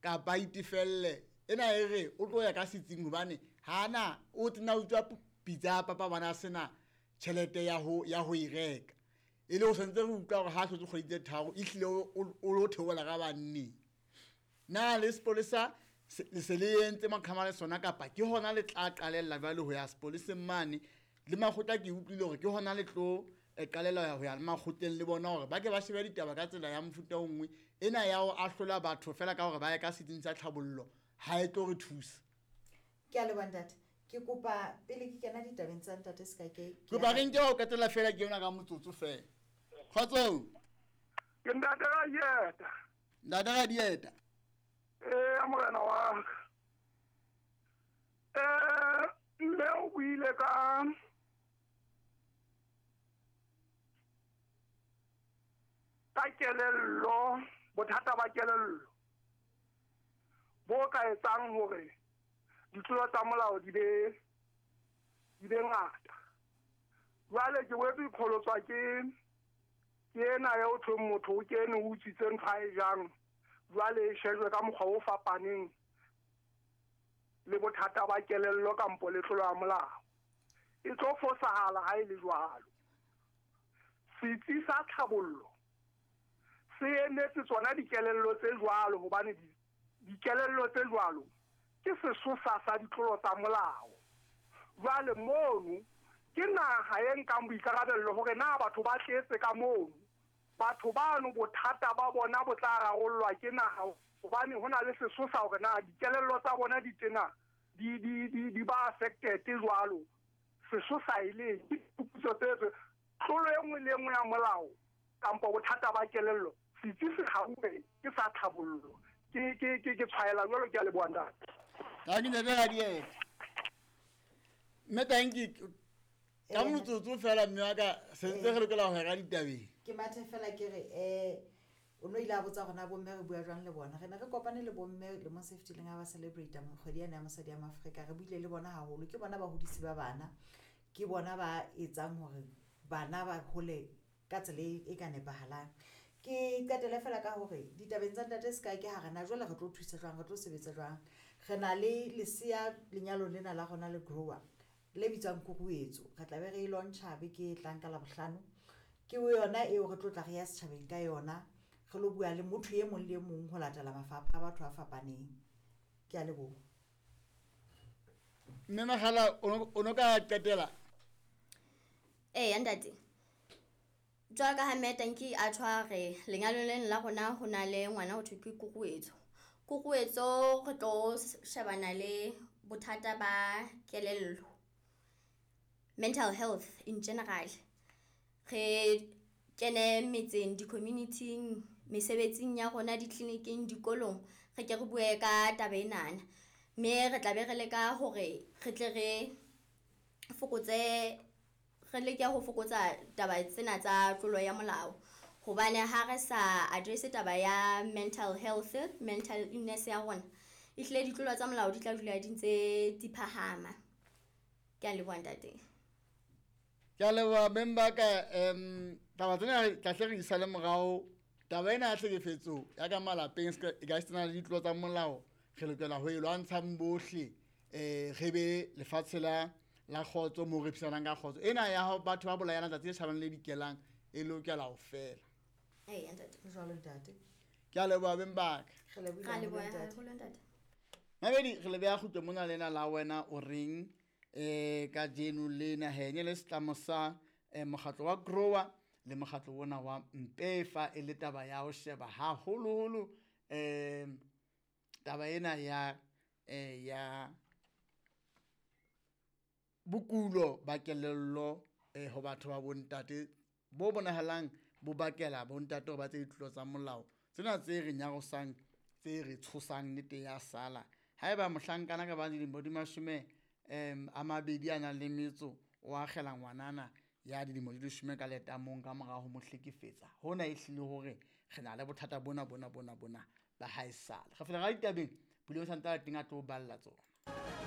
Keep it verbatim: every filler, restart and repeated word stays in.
ka ba itefelle ena ere o tlo ya ka setsing hobane hana o tsena utswa pizza papa bana sena tšhelete ya ho ya ho ireka ile o sentse go utlwa gore ha hlotse kgweditse tharo e hlile o lo theola ga banni na le sepolesa le se le entse makgama le sona kapa ke hona le tla qalella jwale ho ya sepoleseng mane le makgotla ke utlwile gore ke hona le tlo e qalela ho ya le makgotleng le bona hore ba ke ba shebe ditaba ka tsela ya mofuta o nngwe ena ya ho ahlola batho fela ka hore ba ya ka setsing sa tlhabollo ha e tlo re thusa. Ke a le bandate ke kopa pele ke kena ditabeng tsa ntate ska ke ke ba reng ke ba o katela fela ke yona ka motsotso fela khotso ke ntate ga yeta ntate ga dieta eh amorena wa eh mme o buile ka ka kelello bothata ba kelello bo ka etsang hore ditlolo tsa molao di be di be ngata jwale ke wetsi kholotswa ke ke ena ya o thong motho o kene o utsitse ntho a e jang jwale e shejwe ka mokgwa o fapaneng le bothata ba kelello kampo le tlolo ya molao e tlo fosahala ha e le jwalo setsi sa tlhabollo se emetse tsona dikelello tse jwalo hobane dikelello tse jwalo ke sesosa sa ditlolo tsa molao jwale mono ke naha e nkang boikarabello hore na batho ba tletse ka mono batho bano bothata ba bona bo tla rarollwa ke naha hobane hona le sesosa hore na dikelello tsa bona di tena di di di di ba affected jwalo sesosa ile diputso tse tlolo e nngwe le nngwe ya molao kampo bothata ba kelello setsi se gauwe ke sa tlhabollo ke ke ke ke tshwaela jwalo ke a le boanda ka di ne ga di e me tanki ka motsotso fela mme wa ka sentse re lokela go ga ditabeng ke mathe fela ke re eh o no ile a botsa gona bo mme re bua jwang le bona re ne re kopane le bo mme le mo safety le nga ba celebrate mo kgwedi ya na mosadi ya Maafrika re buile le bona haholo ke bona ba hodisi ba bana ke bona ba etsang hore bana ba hole ka tsele e ka nepahalang ke qetela fela ka hore ditabeng tsa ntate ska ke ha rena jwale re tlo thusa jwang re tlo sebetsa jwang re na le lesia lenyalo lena la gona le grower le bitsang kuruetso re tla be re launcha be ke tlang ka la bohlano ke o yona e o re tlo tla re ya setjhabeng ka yona re lo bua le motho ye mong le mong ho latela mafapha a batho a fapaneng ke a lebo mme magala o no ka qetela eh andati jwa ka ha metanki a tshware lenyalo le la gona ho na le ngwana o thwe kuruetso kuruetso re tlo shebana le bothata ba kelello mental health in general re kene metseng di community mesebetsing ya rona di clinicing dikolong re ke re bue ka tabenana me re tla be re le ka hore re tle re fokotse re le ke ho fokotsa taba tsena tsa tlolo ya molao hobane ha re sa address taba ya mental health mental illness ya rona e hle di tlolo tsa molao di tla dula di ntse di phahama ke a le bontate ke a le ba member ka em taba tsena tla hle re isa le morao taba ena a tlhekefetso ya ka malapeng e ka tsena le ditlolo tsa molao re lokela ho e lwantsha bohle eh re be lefatshe la la khotso mo re phisanang ka khotso ena ya ho batho ba bolayana tsa tse tshabang le dikelang e lokela ho fela eh ntate jwalo ntate ke a le ba member re le ga le bua bua ntate ho le ntate mabedi re le bea khutlo mona lena la wena o reng eh ka jenu lena hene le setlamo sa mokgatlo wa grower le mokgatlo wona wa mpefa e le taba ya ho sheba ha holo holo eh taba ena ya eh ya bukulo ba kelello eh ho batho ba bontate bo bonahalang bo bakela bontate ba tse ditlolo tsa molao tsena tse re nyagosang tse re tshosang nete ya sala haeba mohlankana ka ba di mo di mashome em a mabedi ana le metso o agela ngwanana ya di mo di leshome ka letamong ka mora ho mohlekefetsa hona e hlile hore re na le bothata bona bona bona bona ba haisala re fela ga ditabeng bule o santla tinga to balla tsona.